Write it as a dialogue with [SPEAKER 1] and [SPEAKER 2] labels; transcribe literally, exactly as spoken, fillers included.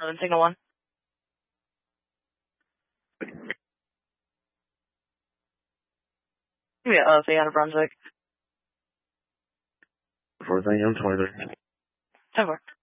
[SPEAKER 1] Northern Signal one. Yeah, uh, say out of Brunswick.
[SPEAKER 2] Fourth A M twenty-three.
[SPEAKER 1] ten four.